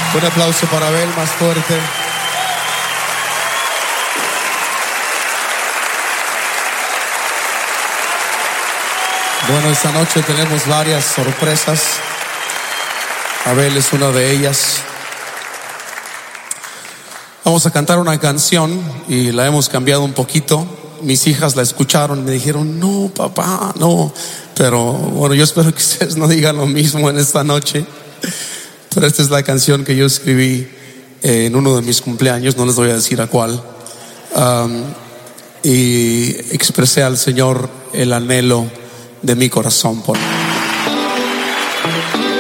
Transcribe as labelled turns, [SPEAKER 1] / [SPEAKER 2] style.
[SPEAKER 1] Un aplauso para Abel, más fuerte. Bueno, esta noche tenemos varias sorpresas. Abel es una de ellas. Vamos a cantar una canción y la hemos cambiado un poquito. Mis hijas la escucharon y me dijeron, no, papá, no. Pero bueno, yo espero que ustedes no digan lo mismo en esta noche. Pero esta es la canción que yo escribí en uno de mis cumpleaños, no les voy a decir a cuál. Y expresé al Señor el anhelo de mi corazón por él.